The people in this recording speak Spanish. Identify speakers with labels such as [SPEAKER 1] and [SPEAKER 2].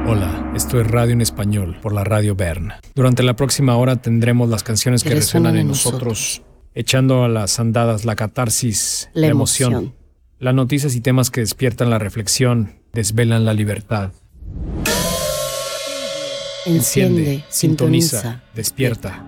[SPEAKER 1] Hola, esto es Radio en Español por la Radio Bern. Durante la próxima hora tendremos las canciones que resuenan en nosotros, echando a las andadas la catarsis, la emoción, las noticias y temas que despiertan la reflexión, desvelan la libertad.
[SPEAKER 2] Enciende,
[SPEAKER 1] Sintoniza, despierta.